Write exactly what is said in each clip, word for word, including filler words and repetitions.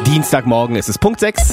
Dienstagmorgen ist es Punkt sechs.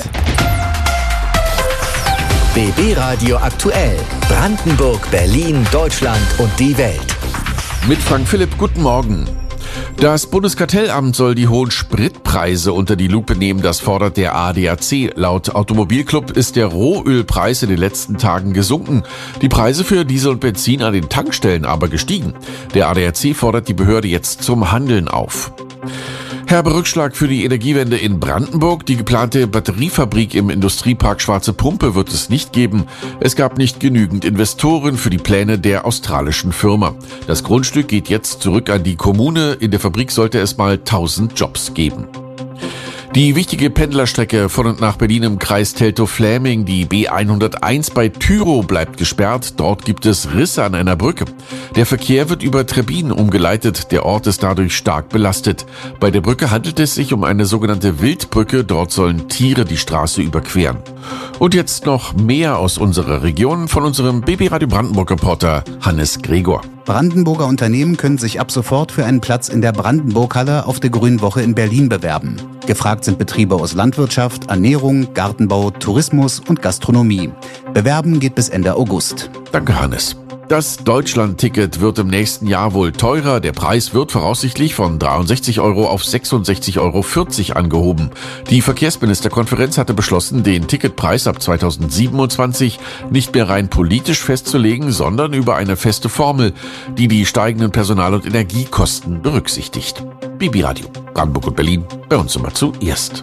B B Radio aktuell. Brandenburg, Berlin, Deutschland und die Welt. Mit Frank Philipp, guten Morgen. Das Bundeskartellamt soll die hohen Spritpreise unter die Lupe nehmen, das fordert der A D A C. Laut Automobilclub ist der Rohölpreis in den letzten Tagen gesunken. Die Preise für Diesel und Benzin an den Tankstellen aber gestiegen. Der A D A C fordert die Behörde jetzt zum Handeln auf. Herber Rückschlag für die Energiewende in Brandenburg. Die geplante Batteriefabrik im Industriepark Schwarze Pumpe wird es nicht geben. Es gab nicht genügend Investoren für die Pläne der australischen Firma. Das Grundstück geht jetzt zurück an die Kommune. In der Fabrik sollte es mal tausend Jobs geben. Die wichtige Pendlerstrecke von und nach Berlin im Kreis Teltow-Fläming, die B hunderteins bei Tyrow, bleibt gesperrt. Dort gibt es Risse an einer Brücke. Der Verkehr wird über Trebbin umgeleitet. Der Ort ist dadurch stark belastet. Bei der Brücke handelt es sich um eine sogenannte Wildbrücke. Dort sollen Tiere die Straße überqueren. Und jetzt noch mehr aus unserer Region von unserem B B Radio Brandenburg-Reporter Hannes Gregor. Brandenburger Unternehmen können sich ab sofort für einen Platz in der Brandenburg-Halle auf der Grünen Woche in Berlin bewerben. Gefragt sind Betriebe aus Landwirtschaft, Ernährung, Gartenbau, Tourismus und Gastronomie. Bewerben geht bis Ende August. Danke, Hannes. Das Deutschland-Ticket wird im nächsten Jahr wohl teurer. Der Preis wird voraussichtlich von dreiundsechzig Euro auf sechsundsechzig Euro vierzig angehoben. Die Verkehrsministerkonferenz hatte beschlossen, den Ticketpreis ab zweitausendsiebenundzwanzig nicht mehr rein politisch festzulegen, sondern über eine feste Formel, die die steigenden Personal- und Energiekosten berücksichtigt. B B Radio, Brandenburg und Berlin, bei uns immer zuerst.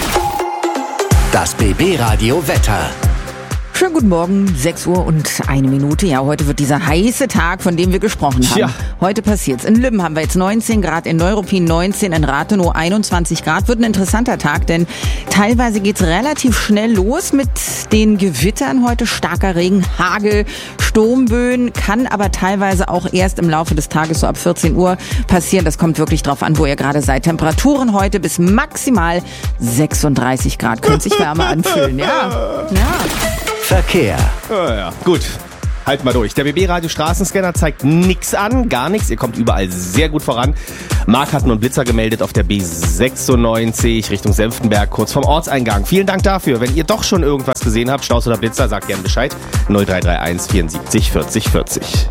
Das B B Radio Wetter. Schönen guten Morgen, sechs Uhr und eine Minute. Ja, heute wird dieser heiße Tag, von dem wir gesprochen haben. Ja. Heute passiert's. In Lübben haben wir jetzt neunzehn Grad, in Neuruppin neunzehn, in Rathenow einundzwanzig Grad. Wird ein interessanter Tag, denn teilweise geht's relativ schnell los mit den Gewittern heute. Starker Regen, Hagel, Sturmböen, kann aber teilweise auch erst im Laufe des Tages so ab vierzehn Uhr passieren. Das kommt wirklich drauf an, wo ihr gerade seid. Temperaturen heute bis maximal sechsunddreißig Grad. Könnte sich wärmer anfühlen, ja. Ja. Verkehr. Oh ja, gut. Halt mal durch. Der B B-Radio Straßenscanner zeigt nichts an, gar nichts. Ihr kommt überall sehr gut voran. Marc hat nur einen Blitzer gemeldet auf der B sechsundneunzig Richtung Senftenberg, kurz vorm Ortseingang. Vielen Dank dafür. Wenn ihr doch schon irgendwas gesehen habt, Staus oder Blitzer, sagt gerne Bescheid. null drei drei eins vierundsiebzig vierzig vierzig.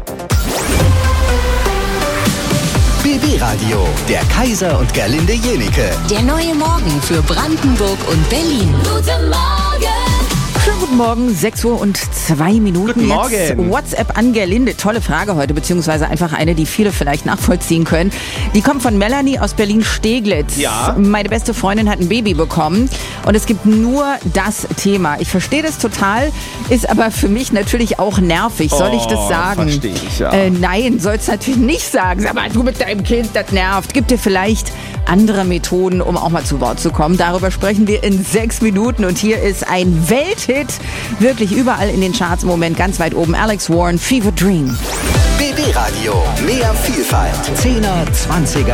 B B Radio, der Kaiser und Gerlinde Jenike. Der neue Morgen für Brandenburg und Berlin. Guten Morgen! Schönen guten Morgen, sechs Uhr und zwei Minuten. Guten Morgen. Jetzt WhatsApp an Gerlinde. Tolle Frage heute, beziehungsweise einfach eine, die viele vielleicht nachvollziehen können. Die kommt von Melanie aus Berlin-Steglitz. Ja. Meine beste Freundin hat ein Baby bekommen und es gibt nur das Thema. Ich verstehe das total, ist aber für mich natürlich auch nervig. Soll ich das sagen? Verstehe ich, ja. Äh, nein, sollst natürlich nicht sagen. Sag mal, du mit deinem Kind, das nervt. Gibt dir vielleicht andere Methoden, um auch mal zu Wort zu kommen. Darüber sprechen wir in sechs Minuten und hier ist ein Welthit. Wirklich überall in den Charts im Moment ganz weit oben. Alex Warren, Fever Dream. B B Radio, mehr Vielfalt. Zehner, Zwanziger